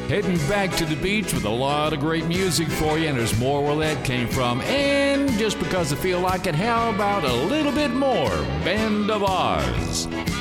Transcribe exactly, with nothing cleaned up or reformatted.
Heading back to the beach with a lot of great music for you, and there's more where that came from. And just because I feel like it, how about a little bit more Band of Oz?